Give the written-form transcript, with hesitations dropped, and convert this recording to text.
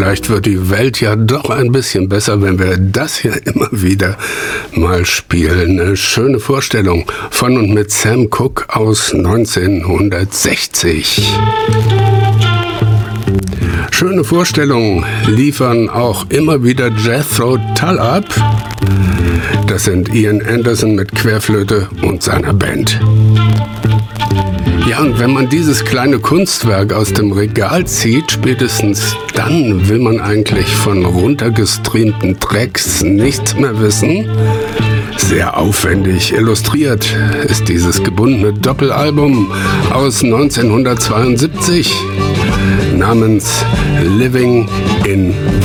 Vielleicht wird die Welt ja doch ein bisschen besser, wenn wir das hier immer wieder mal spielen. Eine schöne Vorstellung von und mit Sam Cooke aus 1960. Schöne Vorstellungen liefern auch immer wieder Jethro Tull ab. Das sind Ian Anderson mit Querflöte und seiner Band. Ja, und wenn man dieses kleine Kunstwerk aus dem Regal zieht, spätestens dann will man eigentlich von runtergestreamten Tracks nichts mehr wissen. Sehr aufwendig illustriert ist dieses gebundene Doppelalbum aus 1972 namens Living in